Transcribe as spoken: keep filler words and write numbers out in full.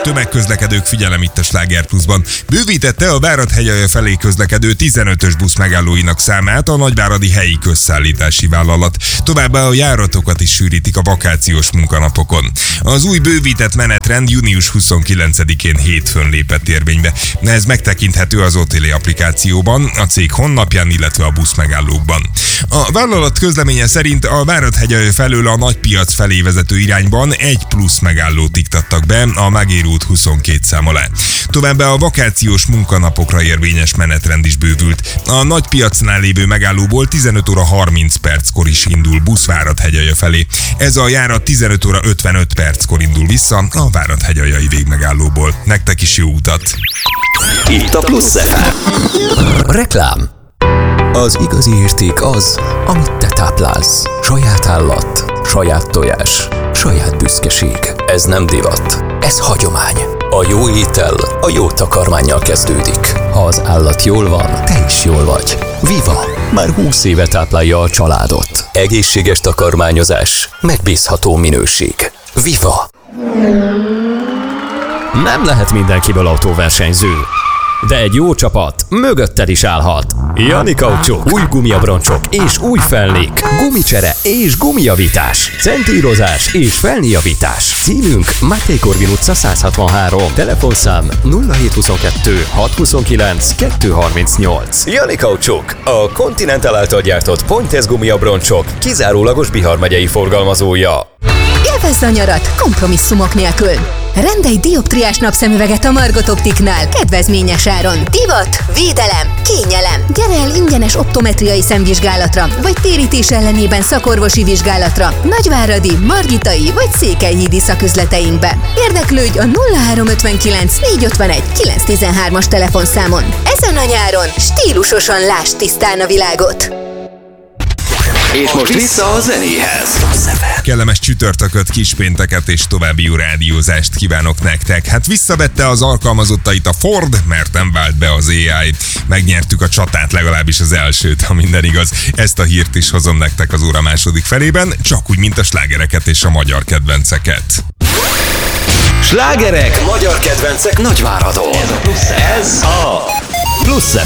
tömegközlekedők, figyelem itt a Sláger Pluszban. Bővítette a Várad-Hegyalja felé közlekedő tizenötös busz megállóinak számát a nagyváradi helyi közszállítási vállalat. Továbbá a járatokat is sűrítik a vakációs munkanapokon. Az új bővített menetrend június huszonkilencedikén hétfőn lépett érvénybe. Ez megtekinthető az o té el applikációban, a cég honlapján, illetve a buszmegállókban. A vállalat közleménye szerint a Várad-Hegyalja felől a nagypiac felé vezető irányban egy plusz megállót iktattak be a Mágér út huszonkét szám alá. Továbbá a vakációs munkanapokra érvényes menetrend is bővült. A nagypiacnál lévő megállóból tizenöt óra harminc perckor is indul busz Várad-Hegyalja felé. Ez a járat tizenöt óra ötvenöt perckor indul vissza a Várad-Hegyaljai végmegállóból. Nektek is jó utat! Itt a Plusz ef em. Reklám. Az igazi érték az, amit te táplálsz. Saját állat, saját tojás, saját büszkeség. Ez nem divat, ez hagyomány. A jó étel a jó takarmánnyal kezdődik. Ha az állat jól van, te is jól vagy. Viva! Már húsz éve táplálja a családot. Egészséges takarmányozás, megbízható minőség. Viva! Nem lehet mindenkiből autóversenyző, de egy jó csapat mögötted is állhat. Jani Kaucsuk, új gumiabroncsok és új felnék, gumicsere és gumijavítás, centírozás és felnéjavítás. Címünk Máté Korvin utca száz hatvanhárom, telefonszám nulla hét huszonkettő hatszázhuszonkilenc kétszázharmincnyolc. Jani Kaucsuk, a Continental által gyártott Pointez gumiabroncsok kizárólagos Bihar megyei forgalmazója. Élvezd a nyarat kompromisszumok nélkül! Rendelj dioptriás napszemüveget a Margot Optiknál kedvezményes áron. Divat, védelem, kényelem. Gyere el ingyenes optometriai szemvizsgálatra, vagy térítés ellenében szakorvosi vizsgálatra nagyváradi, margitai vagy székelyhídi szaküzleteinkbe. Érdeklődj a nulla három ötvenkilenc négyszázötvenegy kilencszáztizenhármas telefonszámon. Ezen a nyáron stílusosan lásd tisztán a világot. És most vissza a zenéhez. Kellemes csütörtököt, kispénteket és további jó rádiózást kívánok nektek. Hát visszavette az alkalmazottait a Ford, mert nem vált be az á i. Megnyertük a csatát, legalábbis az elsőt, ha minden igaz. Ezt a hírt is hozom nektek az óra második felében, csak úgy, mint a slágereket és a magyar kedvenceket. Slágerek, magyar kedvencek Nagyváradon. Ez a Plusz ef em.